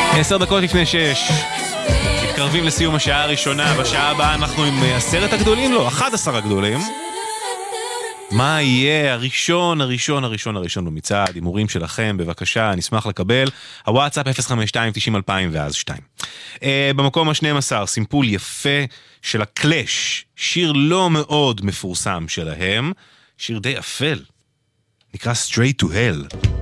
10:10, מתקרבים לסיום השעה הראשונה. בשעה הבאה אנחנו עם 10 הגדולים, לא, 11 הגדולים. מה יהיה הראשון במצעד? הימורים שלכם, בבקשה, נשמח לקבל. הוואטסאפ 052-90-2000 ואז 2. במקום ה-12, סימפול יפה של הקלאש, שיר לא מאוד מפורסם שלהם, שיר די אפל, נקרא Straight to Hell.